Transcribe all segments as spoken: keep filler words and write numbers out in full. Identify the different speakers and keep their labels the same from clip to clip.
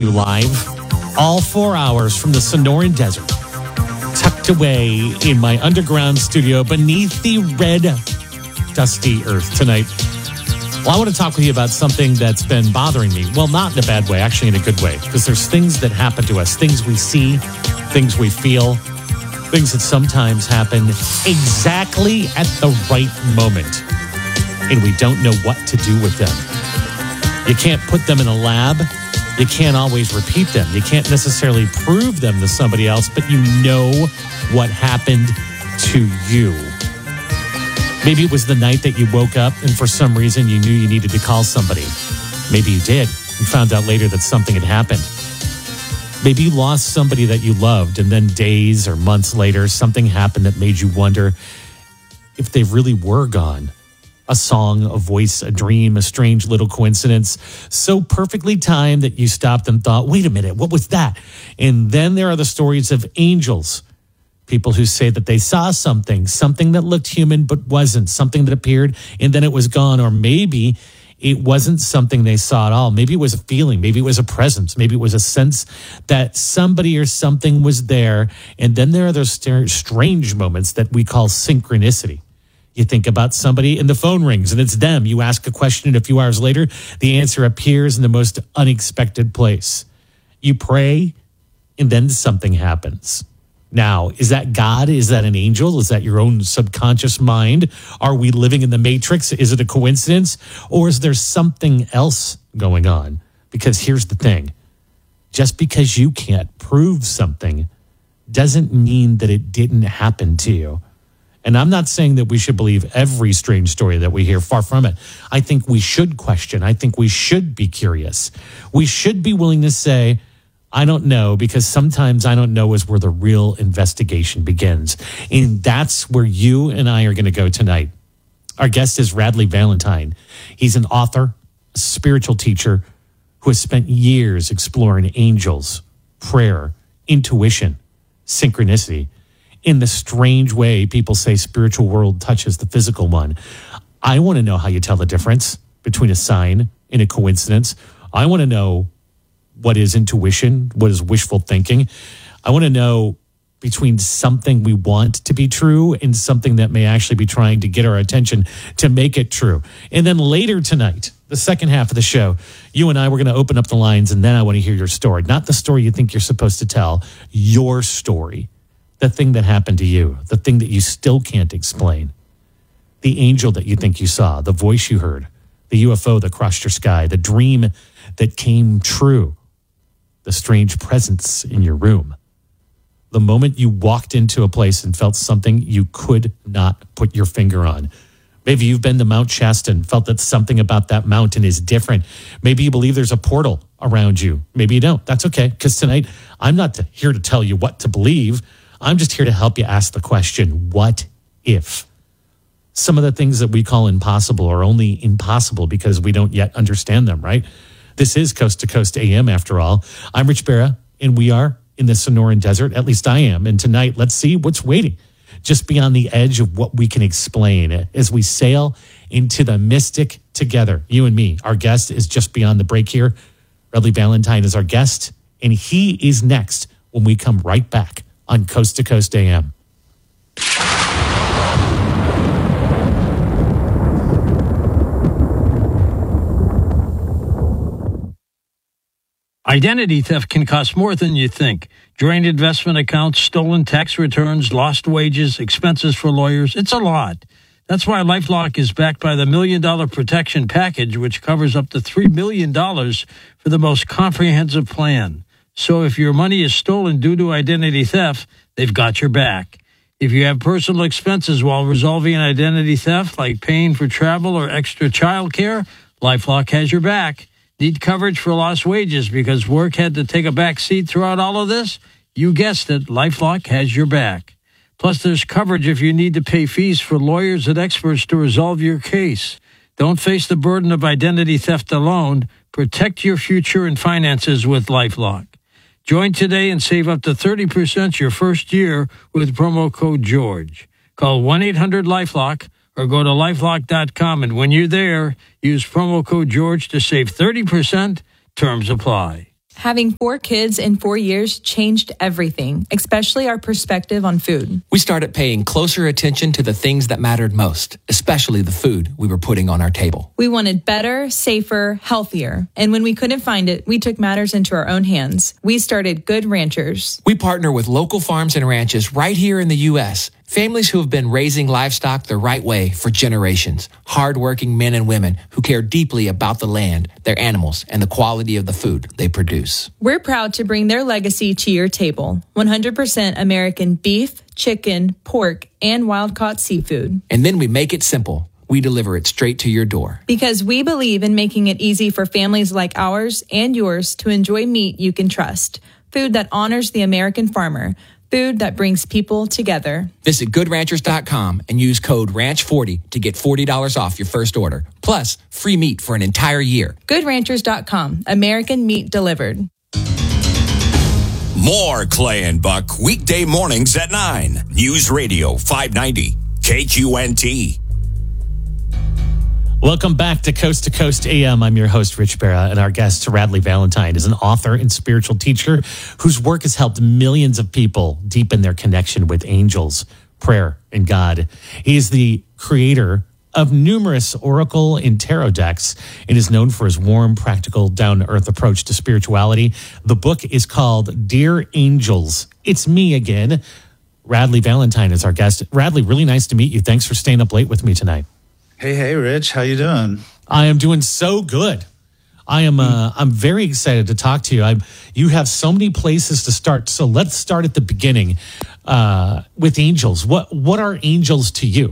Speaker 1: you live. All four hours from the Sonoran Desert. Tucked away in my underground studio beneath the red, dusty earth tonight. Well, I want to talk with you about something that's been bothering me. Well, not in a bad way, actually in a good way. Because there's things that happen to us, things we see, things we feel, things that sometimes happen exactly at the right moment. And we don't know what to do with them. You can't put them in a lab. You can't always repeat them. You can't necessarily prove them to somebody else, but you know what happened to you. Maybe it was the night that you woke up and for some reason you knew you needed to call somebody. Maybe you did and found out later that something had happened. Maybe you lost somebody that you loved and then days or months later something happened that made you wonder if they really were gone. A song, a voice, a dream, a strange little coincidence, so perfectly timed that you stopped and thought, wait a minute, what was that? And then there are the stories of angels. People who say that they saw something, something that looked human but wasn't, something that appeared and then it was gone. Or maybe it wasn't something they saw at all. Maybe it was a feeling. Maybe it was a presence. Maybe it was a sense that somebody or something was there. And then there are those strange moments that we call synchronicity. You think about somebody and the phone rings and it's them. You ask a question and a few hours later, the answer appears in the most unexpected place. You pray and then something happens. Now, is that God? Is that an angel? Is that your own subconscious mind? Are we living in the matrix? Is it a coincidence? Or is there something else going on? Because here's the thing. Just because you can't prove something doesn't mean that it didn't happen to you. And I'm not saying that we should believe every strange story that we hear. Far from it. I think we should question. I think we should be curious. We should be willing to say, I don't know, because sometimes I don't know is where the real investigation begins. And that's where you and I are going to go tonight. Our guest is Radley Valentine. He's an author, a spiritual teacher who has spent years exploring angels, prayer, intuition, synchronicity. In the strange way people say spiritual world touches the physical one. I want to know how you tell the difference between a sign and a coincidence. I want to know what is intuition, what is wishful thinking. I want to know between something we want to be true and something that may actually be trying to get our attention to make it true. And then later tonight, the second half of the show, you and I, we're going to open up the lines, and then I want to hear your story. Not the story you think you're supposed to tell, your story. The thing that happened to you, the thing that you still can't explain, the angel that you think you saw, the voice you heard, the U F O that crossed your sky, the dream that came true, the strange presence in your room, the moment you walked into a place and felt something you could not put your finger on. Maybe you've been to Mount Shasta and felt that something about that mountain is different. Maybe you believe there's a portal around you. Maybe you don't. That's okay, because tonight I'm not to, here to tell you what to believe. I'm just here to help you ask the question, what if? Some of the things that we call impossible are only impossible because we don't yet understand them, right? This is Coast to Coast A M, after all. I'm Rich Barra, and we are in the Sonoran Desert. At least I am. And tonight, let's see what's waiting just beyond the edge of what we can explain as we sail into the mystic together. You and me. Our guest is just beyond the break here. Radley Valentine is our guest, and he is next when we come right back on Coast to Coast A M.
Speaker 2: Identity theft can cost more than you think. Drained investment accounts, stolen tax returns, lost wages, expenses for lawyers. It's a lot. That's why LifeLock is backed by the Million Dollar Protection Package, which covers up to three million dollars for the most comprehensive plan. So if your money is stolen due to identity theft, they've got your back. If you have personal expenses while resolving an identity theft, like paying for travel or extra child care, LifeLock has your back. Need coverage for lost wages because work had to take a back seat throughout all of this? You guessed it, LifeLock has your back. Plus, there's coverage if you need to pay fees for lawyers and experts to resolve your case. Don't face the burden of identity theft alone. Protect your future and finances with LifeLock. Join today and save up to thirty percent your first year with promo code George. Call one eight hundred LifeLock or go to lifelock dot com, and when you're there, use promo code George to save thirty percent. Terms apply.
Speaker 3: Having four kids in four years changed everything, especially our perspective on food.
Speaker 4: We started paying closer attention to the things that mattered most, especially the food we were putting on our table.
Speaker 3: We wanted better, safer, healthier. And when we couldn't find it, we took matters into our own hands. We started Good Ranchers.
Speaker 4: We partner with local farms and ranches right here in the U S, families who have been raising livestock the right way for generations. Hardworking men and women who care deeply about the land, their animals, and the quality of the food they produce.
Speaker 3: We're proud to bring their legacy to your table. one hundred percent American beef, chicken, pork, and wild-caught seafood.
Speaker 4: And then we make it simple. We deliver it straight to your door.
Speaker 3: Because we believe in making it easy for families like ours and yours to enjoy meat you can trust. Food that honors the American farmer. Food that brings people together.
Speaker 4: Visit good ranchers dot com and use code ranch forty to get forty dollars off your first order. Plus, free meat for an entire year.
Speaker 3: good ranchers dot com. American meat delivered.
Speaker 5: More Clay and Buck weekday mornings at nine. News Radio five ninety K Q N T.
Speaker 1: Welcome back to Coast to Coast A M. I'm your host, Rich Barra, and our guest, Radley Valentine, is an author and spiritual teacher whose work has helped millions of people deepen their connection with angels, prayer, and God. He is the creator of numerous oracle and tarot decks and is known for his warm, practical, down-to-earth approach to spirituality. The book is called Dear Angels. It's me again. Radley Valentine is our guest. Radley, really nice to meet you. Thanks for staying up late with me tonight.
Speaker 6: Hey, hey, Rich, how you doing?
Speaker 1: I am doing so good. I am. Uh, I'm very excited to talk to you. I'm. You have so many places to start. So let's start at the beginning uh, with angels. What What are angels to you?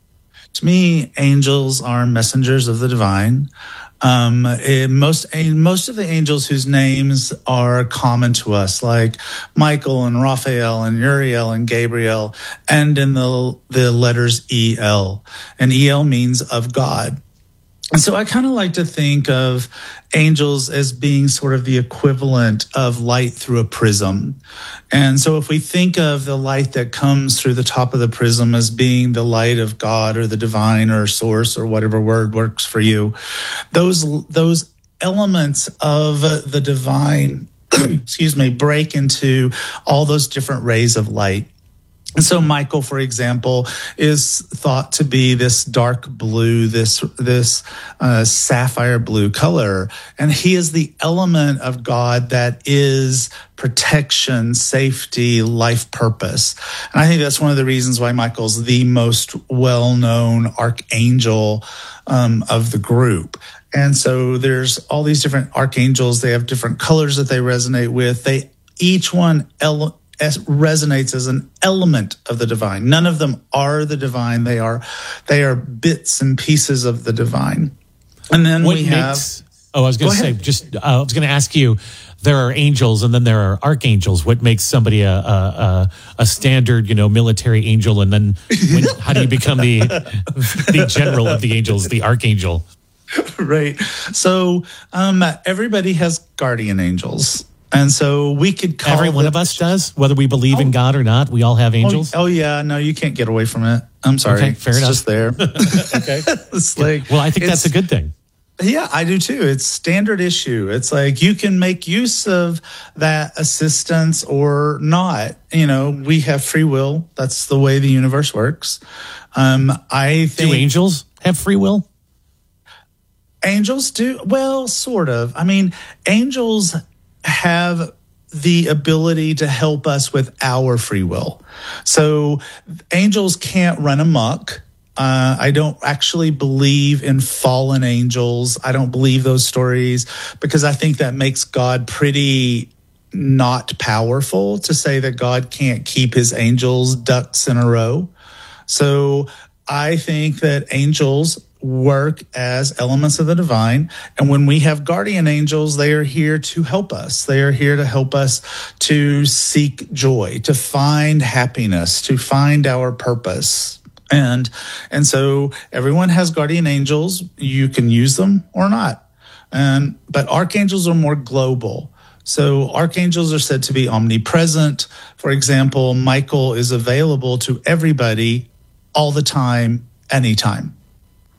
Speaker 6: To me, angels are messengers of the divine. Um, it, most most of the angels whose names are common to us, like Michael and Raphael and Uriel and Gabriel, end in the the letters E L, and E L means of God. And so I kind of like to think of angels as being sort of the equivalent of light through a prism. And so if we think of the light that comes through the top of the prism as being the light of God or the divine or source or whatever word works for you, those those elements of the divine, excuse me, break into all those different rays of light. And so Michael, for example, is thought to be this dark blue, this this uh, sapphire blue color. And he is the element of God that is protection, safety, life purpose. And I think that's one of the reasons why Michael's the most well-known archangel um, of the group. And so there's all these different archangels. They have different colors that they resonate with. They each one ele- As resonates as an element of the divine. None of them are the divine. They are, they are bits and pieces of the divine. And then
Speaker 1: what
Speaker 6: we
Speaker 1: makes,
Speaker 6: have.
Speaker 1: Oh, I was going to say, just uh, I was going to ask you. There are angels, and then there are archangels. What makes somebody a a, a standard, you know, military angel, and then when, how do you become the the general of the angels, the archangel?
Speaker 6: Right. So um, everybody has guardian angels. And so we could call
Speaker 1: every one
Speaker 6: them,
Speaker 1: of us does, whether we believe oh, in God or not. We all have angels.
Speaker 6: Oh, oh yeah, no, you can't get away from it. I'm sorry,
Speaker 1: okay, fair
Speaker 6: it's
Speaker 1: enough.
Speaker 6: just there.
Speaker 1: Okay,
Speaker 6: it's like,
Speaker 1: well, I think that's a good thing.
Speaker 6: Yeah, I do too. It's standard issue. It's like you can make use of that assistance or not. You know, we have free will. That's the way the universe works. Um, I think
Speaker 1: do angels have free will?
Speaker 6: Angels do. Well, sort of. I mean, angels have the ability to help us with our free will. So angels can't run amok. Uh, I don't actually believe in fallen angels. I don't believe those stories because I think that makes God pretty not powerful to say that God can't keep his angels ducks in a row. So I think that angels work as elements of the divine. And when we have guardian angels, they are here to help us. They are here to help us to seek joy, to find happiness, to find our purpose. And, and so everyone has guardian angels. You can use them or not. And, but archangels are more global. So archangels are said to be omnipresent. For example, Michael is available to everybody all the time, anytime.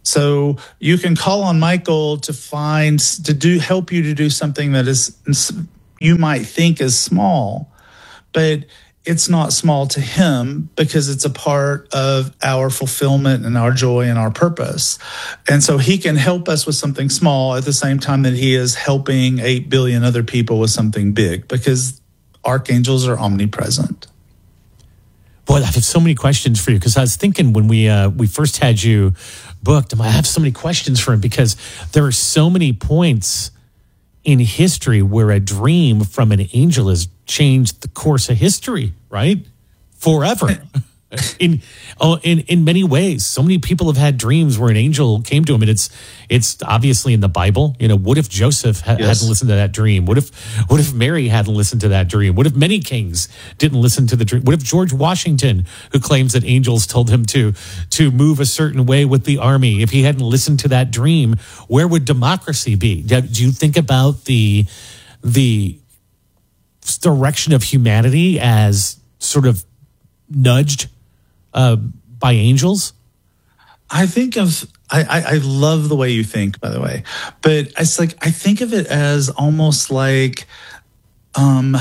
Speaker 6: So you can call on Michael to find, to do, help you to do something that is, you might think is small, but it's not small to him because it's a part of our fulfillment and our joy and our purpose. And so he can help us with something small at the same time that he is helping eight billion other people with something big, because archangels are omnipresent.
Speaker 1: Boy, I have so many questions for you, because I was thinking when we uh, we first had you booked, I have so many questions for him, because there are so many points in history where a dream from an angel has changed the course of history, right? Forever. in oh, in in many ways, so many people have had dreams where an angel came to them, and it's it's obviously in the Bible. You know, what if Joseph ha-
Speaker 6: Yes.
Speaker 1: hadn't listened to that dream? What if what if Mary hadn't listened to that dream? What if many kings didn't listen to the dream? What if George Washington, who claims that angels told him to to move a certain way with the army, if he hadn't listened to that dream, where would democracy be? Do do you think about the the direction of humanity as sort of nudged Uh, by angels?
Speaker 6: I think of, I, I, I love the way you think, by the way, but it's like, I think of it as almost like um,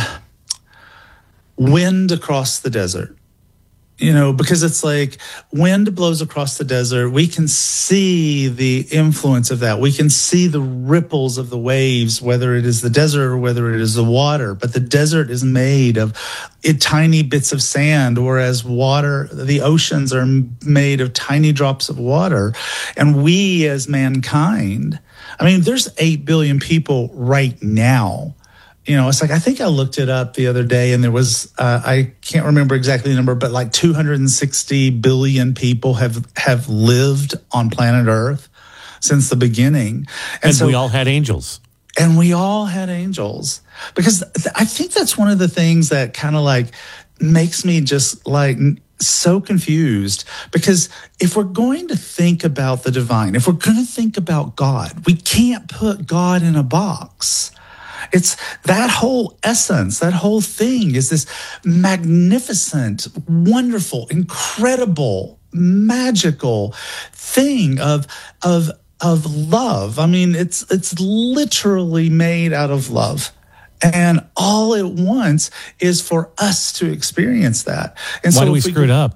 Speaker 6: wind across the desert. You know, because it's like wind blows across the desert. We can see the influence of that. We can see the ripples of the waves, whether it is the desert or whether it is the water. But the desert is made of it, tiny bits of sand, whereas water, the oceans are made of tiny drops of water. And we as mankind, I mean, there's eight billion people right now. You know, it's like, I think I looked it up the other day, and there was, uh, I can't remember exactly the number, but like two hundred sixty billion people have, have lived on planet Earth since the beginning. And,
Speaker 1: And
Speaker 6: so
Speaker 1: we all had angels.
Speaker 6: and we all had angels, because th- I think that's one of the things that kind of like makes me just like so confused, because if we're going to think about the divine, if we're going to think about God, we can't put God in a box. It's that whole essence, that whole thing is this magnificent, wonderful, incredible, magical thing of, of, of love. I mean, it's, it's literally made out of love. And all it wants is for us to experience that. And
Speaker 1: Why
Speaker 6: so
Speaker 1: do we
Speaker 6: if
Speaker 1: screw it up?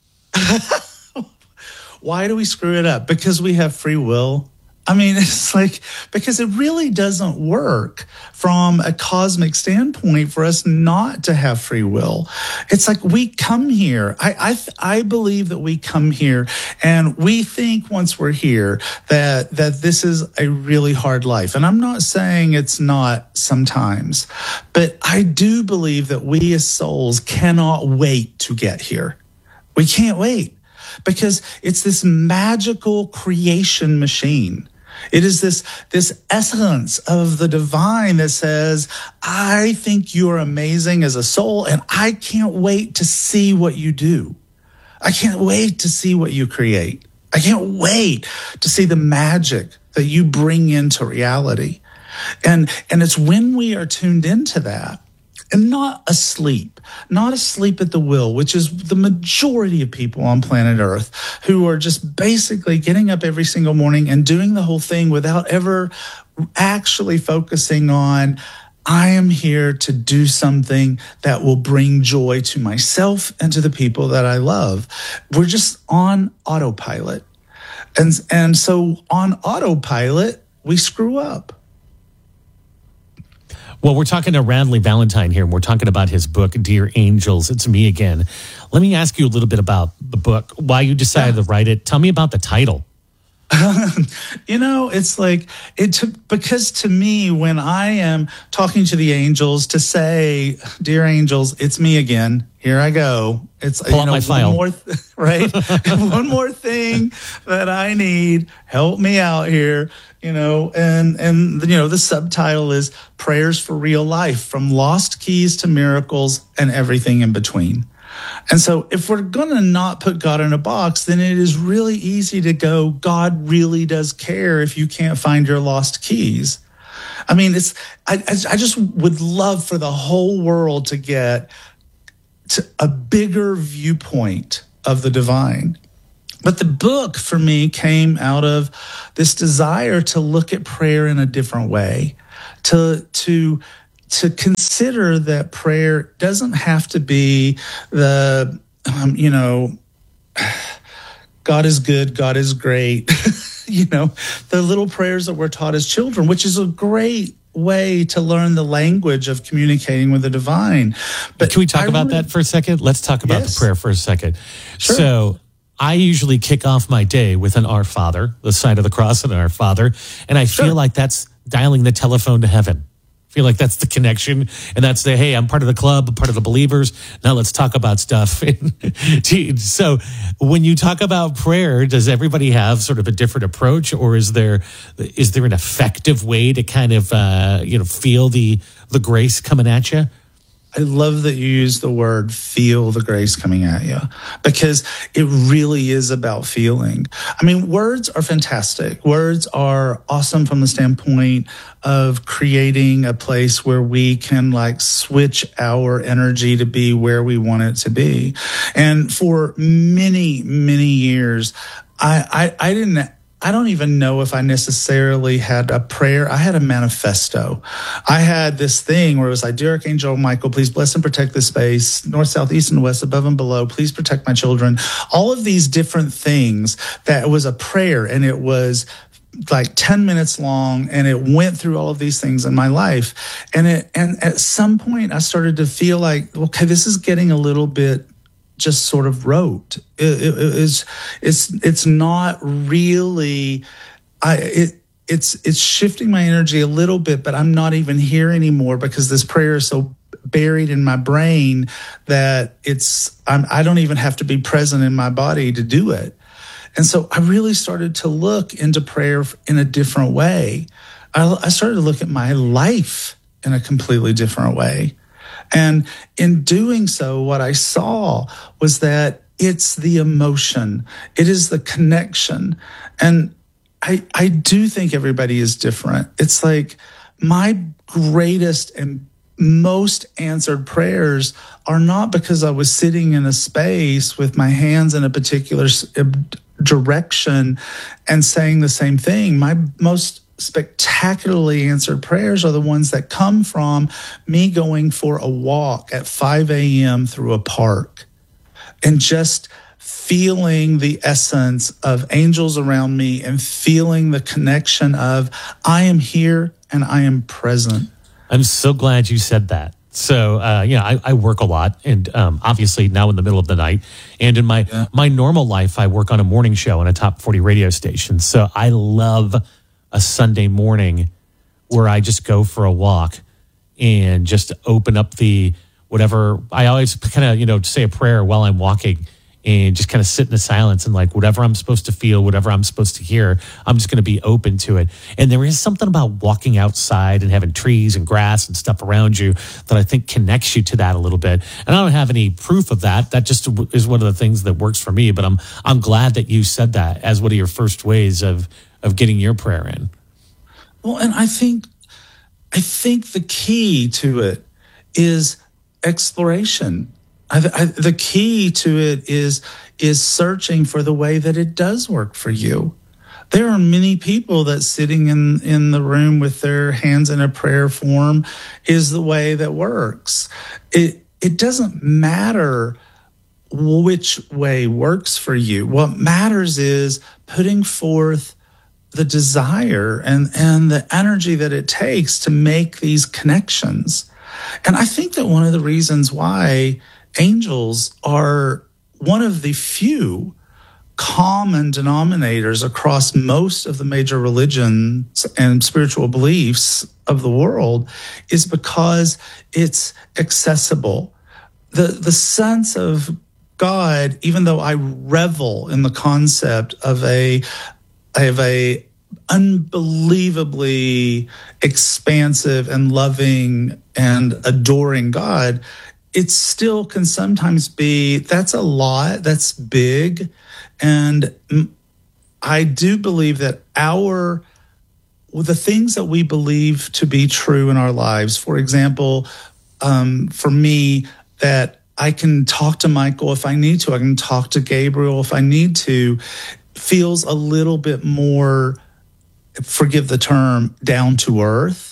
Speaker 6: Why do we screw it up? Because we have free will. I mean, it's like, because it really doesn't work from a cosmic standpoint for us not to have free will. It's like we come here. I, I, I believe that we come here and we think once we're here that, that this is a really hard life. And I'm not saying it's not sometimes, but I do believe that we as souls cannot wait to get here. We can't wait, because it's this magical creation machine. It is this, this essence of the divine that says, I think you're amazing as a soul, and I can't wait to see what you do. I can't wait to see what you create. I can't wait to see the magic that you bring into reality. And, and it's when we are tuned into that, and not asleep, not asleep at the wheel, which is the majority of people on planet Earth, who are just basically getting up every single morning and doing the whole thing without ever actually focusing on, I am here to do something that will bring joy to myself and to the people that I love. We're just on autopilot. And, and so on autopilot, we screw up.
Speaker 1: Well, we're talking to Radley Valentine here, and we're talking about his book, Dear Angels. It's me again. Let me ask you a little bit about the book, why you decided yeah. to write it. Tell me about the title.
Speaker 6: You know, it's like, it took, because to me, when I am talking to the angels, to say, Dear Angels, it's me again. Here I go. It's,
Speaker 1: Pull
Speaker 6: you
Speaker 1: out
Speaker 6: know,
Speaker 1: my file.
Speaker 6: One more th- right? One more thing that I need. Help me out here. You know, and, and, you know, the subtitle is Prayers for Real Life, from Lost Keys to Miracles and Everything in Between. And so if we're going to not put God in a box, then it is really easy to go, God really does care if you can't find your lost keys. I mean, it's, I, I just would love for the whole world to get to a bigger viewpoint of the divine. But the book for me came out of this desire to look at prayer in a different way, to to to consider that prayer doesn't have to be the um, you know, God is good, God is great, you know, the little prayers that we're taught as children, which is a great way to learn the language of communicating with the divine. But
Speaker 1: can we talk
Speaker 6: I
Speaker 1: about
Speaker 6: really,
Speaker 1: that for a second? Let's talk about
Speaker 6: yes.
Speaker 1: the prayer for a second.
Speaker 6: Sure.
Speaker 1: So I usually kick off my day with an Our Father, the sign of the cross and Our Father, and I feel
Speaker 6: Sure.
Speaker 1: like that's dialing the telephone to heaven. I feel like that's the connection, and that's the, hey, I'm part of the club, I'm part of the believers, now let's talk about stuff. So when you talk about prayer, does everybody have sort of a different approach, or is there is there an effective way to kind of uh, you know feel the the grace coming at you?
Speaker 6: I love that you use the word feel the grace coming at you, because it really is about feeling. I mean, words are fantastic. Words are awesome from the standpoint of creating a place where we can like switch our energy to be where we want it to be. And for many, many years, I, I, I didn't I don't even know if I necessarily had a prayer. I had a manifesto. I had this thing where it was like, dear Archangel Michael, please bless and protect this space, north, south, east, and west, above and below. Please protect my children. All of these different things that was a prayer, and it was like ten minutes long, and it went through all of these things in my life. And it, and at some point I started to feel like, okay, this is getting a little bit just sort of rote. It, it, it's it's it's not really. I it it's it's shifting my energy a little bit, but I'm not even here anymore because this prayer is so buried in my brain that it's I'm, I don't even have to be present in my body to do it. And so I really started to look into prayer in a different way. I, I started to look at my life in a completely different way. And in doing so, what I saw was that it's the emotion. It is the connection. And I, I do think everybody is different. It's like my greatest and most answered prayers are not because I was sitting in a space with my hands in a particular direction and saying the same thing. My most spectacularly answered prayers are the ones that come from me going for a walk at five a.m. through a park and just feeling the essence of angels around me and feeling the connection of I am here and I am present.
Speaker 1: I'm so glad you said that. So, uh, yeah, I, I work a lot, and um, obviously now in the middle of the night. And in my, yeah. my normal life, I work on a morning show on a top forty radio station. So I love a Sunday morning where I just go for a walk and just open up the whatever. I always kind of, you know, say a prayer while I'm walking and just kind of sit in the silence and like whatever I'm supposed to feel, whatever I'm supposed to hear, I'm just going to be open to it. And there is something about walking outside and having trees and grass and stuff around you that I think connects you to that a little bit. And I don't have any proof of that. That just is one of the things that works for me. But I'm I'm glad that you said that as one of your first ways of of getting your prayer in.
Speaker 6: Well, and I think I think the key to it is exploration. I, I, the key to it is is searching for the way that it does work for you. There are many people that sitting in, in the room with their hands in a prayer form is the way that works. It it doesn't matter which way works for you. What matters is putting forth the desire and, and the energy that it takes to make these connections. And I think that one of the reasons why angels are one of the few common denominators across most of the major religions and spiritual beliefs of the world is because it's accessible. The, the sense of God, even though I revel in the concept of a of a unbelievably expansive and loving and adoring God, it still can sometimes be, that's a lot, that's big. And I do believe that our, the things that we believe to be true in our lives, for example, um, for me, that I can talk to Michael if I need to. I can talk to Gabriel if I need to. Feels a little bit more, forgive the term, down to earth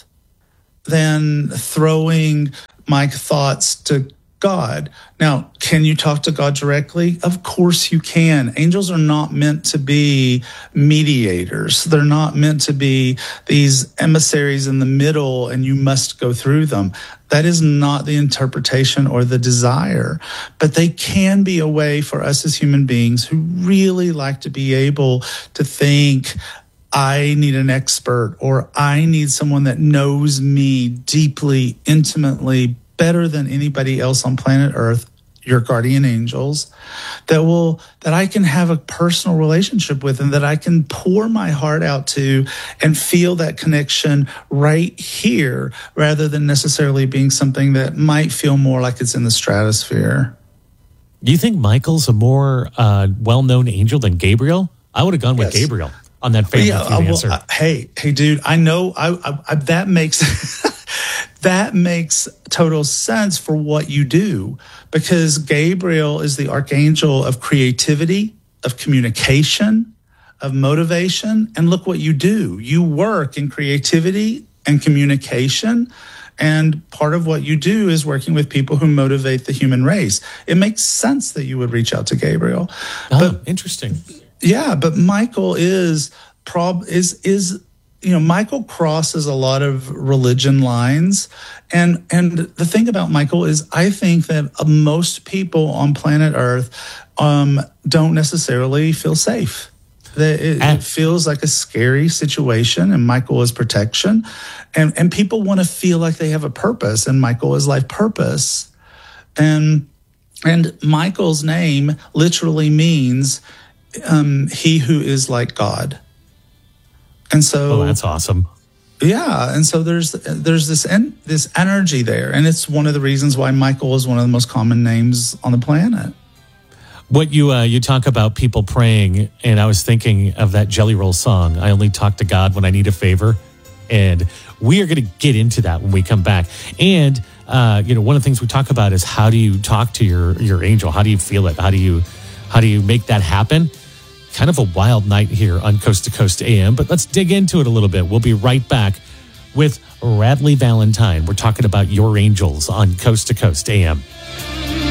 Speaker 6: than throwing my thoughts to God. Now, can you talk to God directly? Of course you can. Angels are not meant to be mediators. They're not meant to be these emissaries in the middle and you must go through them. That is not the interpretation or the desire. But they can be a way for us as human beings who really like to be able to think, I need an expert, or I need someone that knows me deeply, intimately, better than anybody else on planet Earth, your guardian angels, that will that I can have a personal relationship with and that I can pour my heart out to and feel that connection right here, rather than necessarily being something that might feel more like it's in the stratosphere.
Speaker 1: Do you think Michael's a more uh, well-known angel than Gabriel? I would have gone with
Speaker 6: Yes.
Speaker 1: Gabriel on that family
Speaker 6: Yeah,
Speaker 1: feud
Speaker 6: uh, well,
Speaker 1: answer.
Speaker 6: uh, hey, hey, dude, I know I, I, I that makes that makes total sense for what you do, because Gabriel is the archangel of creativity, of communication, of motivation, and look what you do. You work in creativity and communication, and part of what you do is working with people who motivate the human race. It makes sense that you would reach out to Gabriel.
Speaker 1: Oh,
Speaker 6: But
Speaker 1: interesting.
Speaker 6: yeah, but Michael is prob is is you know Michael crosses a lot of religion lines, and and the thing about Michael is I think that uh, most people on planet Earth um, don't necessarily feel safe. That it, it feels like a scary situation, and Michael is protection, and and people want to feel like they have a purpose, and Michael is life purpose, and and Michael's name literally means Um, he who is like God. And so,
Speaker 1: Oh, that's awesome.
Speaker 6: yeah. And so there's, there's this, en- this energy there. And it's one of the reasons why Michael is one of the most common names on the planet.
Speaker 1: What you uh, you talk about people praying, and I was thinking of that Jelly Roll song, I only talk to God when I need a favor. And we are going to get into that when we come back. And, uh, you know, one of the things we talk about is how do you talk to your, your angel? How do you feel it? How do you, how do you make that happen? Kind of a wild night here on Coast to Coast A M, but let's dig into it a little bit. We'll be right back with Radley Valentine. We're talking about your angels on Coast to Coast A M.